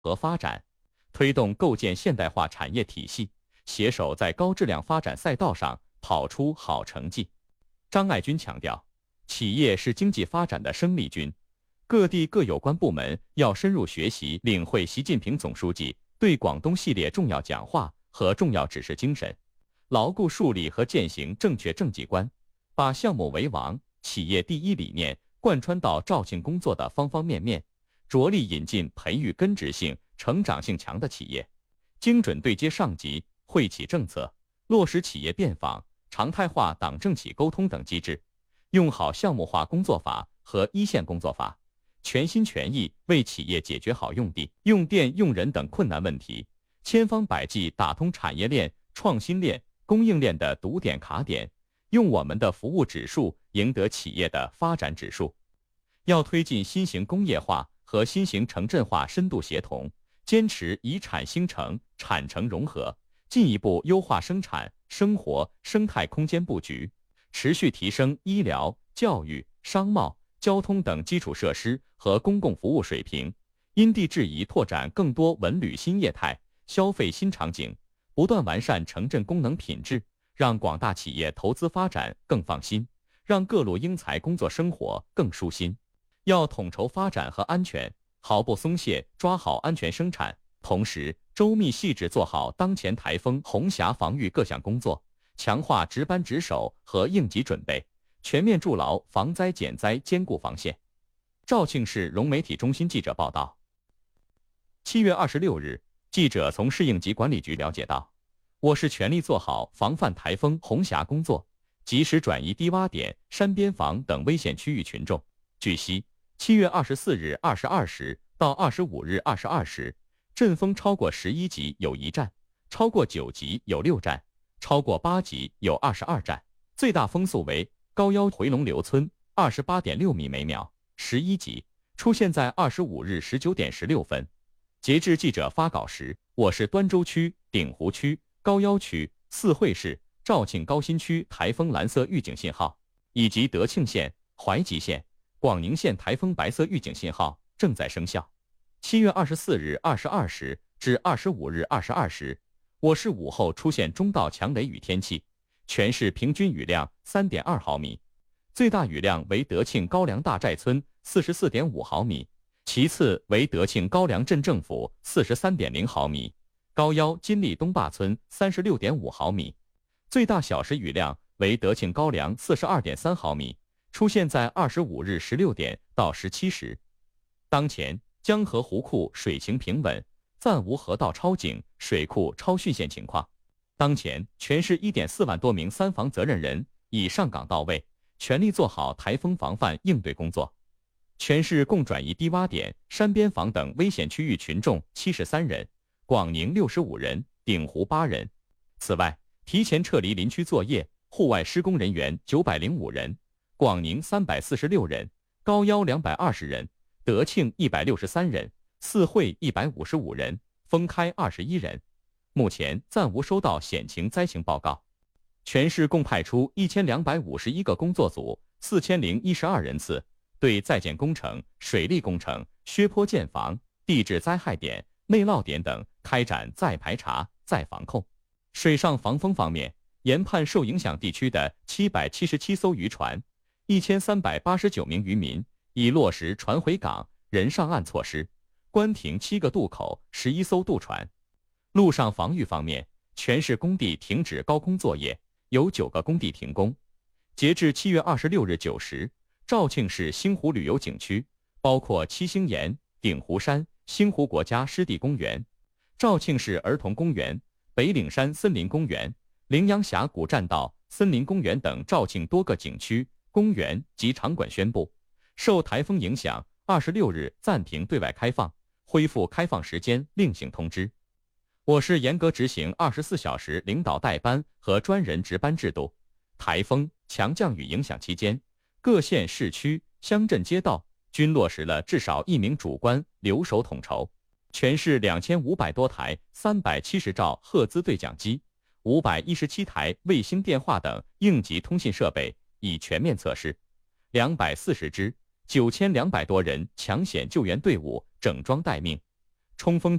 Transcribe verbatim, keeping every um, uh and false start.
和发展，推动构建现代化产业体系，携手在高质量发展赛道上跑出好成绩。张爱军强调，企业是经济发展的生力军，各地各有关部门要深入学习领会习近平总书记对广东系列重要讲话和重要指示精神，牢固树立和践行正确政绩观，把项目为王、企业第一理念贯穿到肇庆工作的方方面面，着力引进培育根植性、成长性强的企业，精准对接上级，惠企政策，落实企业变访、常态化党政企沟通等机制，用好项目化工作法和一线工作法，全心全意为企业解决好用地、用电、用人等困难问题，千方百计打通产业链、创新链、供应链的堵点卡点，用我们的服务指数赢得企业的发展指数。要推进新型工业化和新型城镇化深度协同，坚持以产兴城、产城融合，进一步优化生产、生活、生态空间布局，持续提升医疗、教育、商贸、交通等基础设施和公共服务水平，因地制宜拓展更多文旅新业态、消费新场景，不断完善城镇功能品质，让广大企业投资发展更放心，让各路英才工作生活更舒心。要统筹发展和安全，毫不松懈抓好安全生产，同时周密细致做好当前台风红霞防御各项工作，强化值班值守和应急准备，全面筑牢防灾减灾坚固防线。肇庆市融媒体中心记者报道，七月二十六日，记者从市应急管理局了解到，我市全力做好防范台风红霞工作，及时转移低洼点、山边房等危险区域群众。据悉，七月二十四日二十二时到二十五日二十二时，阵风超过十一级有一站，超过九级有六站，超过八级有二十二站，最大风速为高腰回龙流村二十八点六米每秒，十一级，出现在二十五日十九点十六分。截至记者发稿时，我市端州区、鼎湖区、高腰区、四惠市、肇庆高新区台风蓝色预警信号，以及德庆县、怀集县、广宁县台风白色预警信号正在生效。七月二十四日二十二时至二十五日二十二时，我市午后出现中到强雷雨天气，全市平均雨量 三点二毫米，最大雨量为德庆高梁大寨村 四十四点五毫米，其次为德庆高梁镇政府 四十三点零毫米，高腰金利东坝村 三十六点五毫米，最大小时雨量为德庆高梁 四十二点三毫米，出现在二十五日十六点到十七时。当前江河湖库水情平稳，暂无河道超警、水库超汛现情况。当前全市 一点四万多名三防责任人已上岗到位，全力做好台风防范应对工作。全市共转移低洼点、山边房等危险区域群众七十三人，广宁六十五人，鼎湖八人。此外，提前撤离林区作业、户外施工人员九百零五人，广宁三百四十六人，高腰两百二十人，德庆一百六十三人，四惠一百五十五人，丰开二十一人。目前暂无收到险情灾情报告。全市共派出一千两百五十一个工作组，四千零一十二人次，对在建工程、水利工程、削坡建房、地质灾害点、内涝点等开展再排查、再防控。水上防风方面，研判受影响地区的七百七十七艘渔船，一千三百八十九名渔民已落实船回港、人上岸措施，关停七个渡口、十一艘渡船。陆上防御方面，全市工地停止高空作业，有九个工地停工。截至七月二十六日九时，肇庆市星湖旅游景区包括七星岩、鼎湖山、星湖国家湿地公园、肇庆市儿童公园、北岭山森林公园、羚羊峡谷栈道森林公园等肇庆多个景区、公园及场馆宣布，受台风影响，二十六日暂停对外开放，恢复开放时间另行通知。我市严格执行二十四小时领导带班和专人值班制度。台风、强降雨影响期间，各县市区、乡镇街道均落实了至少一名主官留守统筹。全市两千五百多台三百七十兆赫兹对讲机、五百一十七台卫星电话等应急通信设备已全面测试，两百四十支、九千两百多人抢险救援队伍整装待命。 冲锋